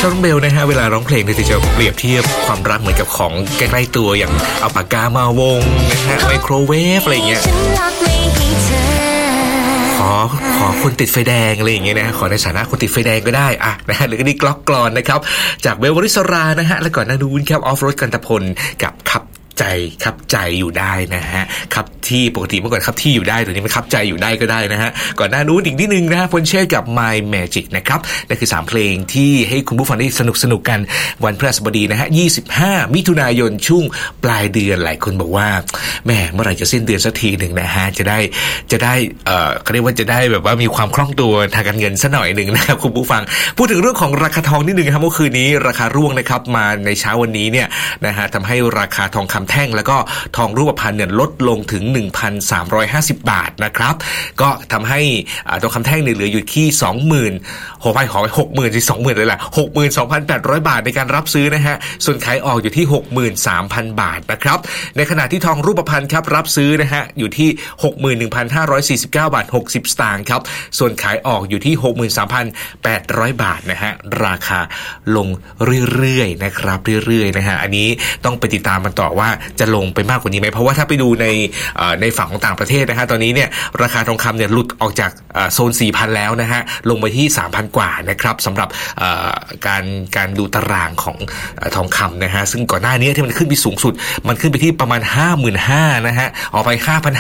อบน้องเบลนะฮะเวลาร้องเพลงเนี่ยจะเปรียบเทียบความรักเหมือนกับของใกล้ๆตัวอย่างเอาปากกามาวงนะฮะไมโครเวฟอะไรอย่างเงี้ยขอคนติดไฟแดงอะไรอย่างเงี้ยนะขอในฐานะคนติดไฟแดงก็ได้อ่ะนะฮะหรือก็นี่กล็อกกลอนนะครับจากเบลวริศรานะฮะแล้วก่อนหน้านู้นครับออฟโรดกันตพลกับครับใจอยู่ได้นะฮะครับที่ปกติเมื่อก่อนครับที่อยู่ได้ตัวนี้มันครับใจอยู่ได้ก็ได้นะฮะก่อนหน้านู้นอีกนิดนึงนะฮะพลเช่กับ My Magic นะครับนั่นคือ3เพลงที่ให้คุณผู้ฟังได้สนุกกันวันพฤหัสบดีนะฮะ25มิถุนายนช่วงปลายเดือนหลายคนบอกว่าแม่เมื่อไหร่จะสิ้นเดือนสักทีนึงนะฮะจะได้เขาเรียกว่าจะได้แบบว่ามีความคล่องตัวทางการเงินสักหน่อยนึงนะครับคุณผู้ฟังพูดถึงเรื่องของราคาทองนิดนึงครับเมื่อคืนนี้ราคาร่วงนะครับมาในเช้าวันนี้เนี่ยนะฮะทำให้ราคาทองคำแท่งแล้วก็ทองรูปพรรณเนี่ยลดลงถึง 1,350 บาทนะครับก็ทำให้ทองคำแท่งเนี่ยเหลืออยู่ที่ 60,000 20,000 เลยล่ะ 62,800 บาทในการรับซื้อนะฮะส่วนขายออกอยู่ที่ 63,000 บาทนะครับในขณะที่ทองรูปพรรณครับรับซื้อนะฮะอยู่ที่ 61,549 บาท60 สตางค์ครับส่วนขายออกอยู่ที่ 63,800 บาทนะฮะราคาลงเรื่อยๆนะครับเรื่อยๆนะฮะอันนี้ต้องไปติดตามมันต่อว่าจะลงไปมากกว่านี้ไหมเพราะว่าถ้าไปดูในฝั่งของต่างประเทศนะฮะตอนนี้เนี่ยราคาทองคำเนี่ยหลุดออกจากโซน 4,000 แล้วนะฮะลงไปที่ 3,000 กว่านะครับสำหรับการดูตารางของทองคำนะฮะซึ่งก่อนหน้านี้ที่มันขึ้นไปสูงสุดมันขึ้นไปที่ประมาณ 55,000 นะฮะออกไป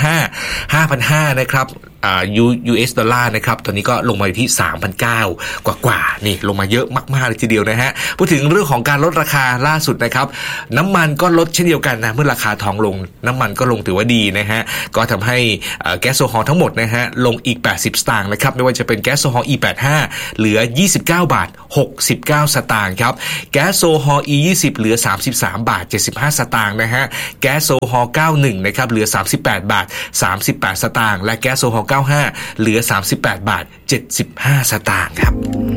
5,500 นะครับUS ดอลลาร์นะครับตอนนี้ก็ลงมาอยู่ที่ 3,900 กว่านี่ลงมาเยอะมากๆเลยทีเดียวนะฮะพูดถึงเรื่องของการลดราคาล่าสุดนะครับน้ำมันก็ลดเช่นเดียวกันนะเมื่อราคาทองลงน้ำมันก็ลงถือว่าดีนะฮะก็ทำให้แก๊สโซฮอลทั้งหมดนะฮะลงอีก80 สตางค์นะครับไม่ว่าจะเป็นแก๊สโซฮอล E85 เหลือ29 บาท 69 สตางค์ครับแก๊สโซฮอล E20 เหลือ33 บาท 75 สตางค์นะฮะแก๊สโซฮอล 91นะครับเหลือ38 บาท 38 สตางค์และแก๊สโซฮอล 95เหลือ38 บาท 75 สตางค์ครับ